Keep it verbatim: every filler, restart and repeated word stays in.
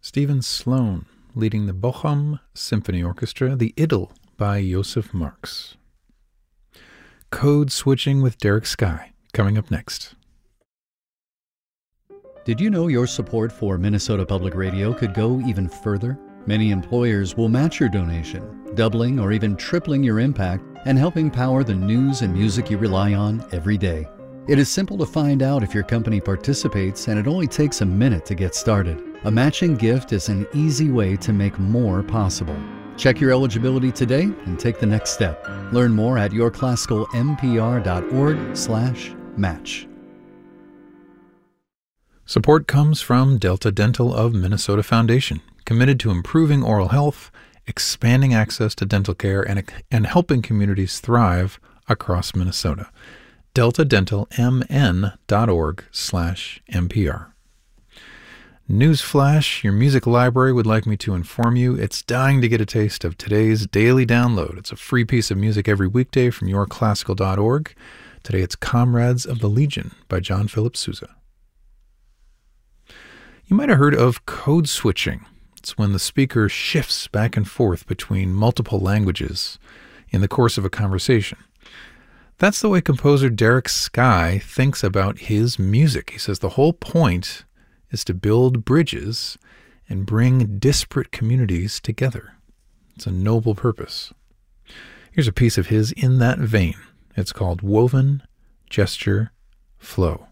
Stephen Sloan leading the Bochum Symphony Orchestra, the Idyll by Josef Marx. Code Switching with Derek Sky, coming up next. Did you know your support for Minnesota Public Radio could go even further? Many employers will match your donation, doubling or even tripling your impact and helping power the news and music you rely on every day. It is simple to find out if your company participates, and it only takes a minute to get started. A matching gift is an easy way to make more possible. Check your eligibility today and take the next step. Learn more at yourclassicalmpr.org slash match. Support comes from Delta Dental of Minnesota Foundation, committed to improving oral health, expanding access to dental care, and, and helping communities thrive across Minnesota. delta dental m n dot org slash M P R. Newsflash, your music library would like me to inform you it's dying to get a taste of today's daily download. It's a free piece of music every weekday from your classical dot org. Today it's Comrades of the Legion by John Philip Sousa. You might have heard of code switching. It's when the speaker shifts back and forth between multiple languages in the course of a conversation. That's the way composer Derek Sky thinks about his music. He says the whole point is to build bridges and bring disparate communities together. It's a noble purpose. Here's a piece of his in that vein. It's called Woven Gesture Flow.